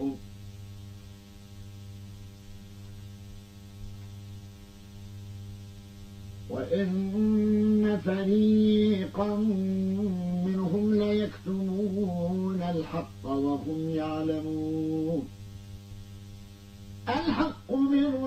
لهم وإن فريقا منهم ليكتمون الحق وهم يعلمون الحق من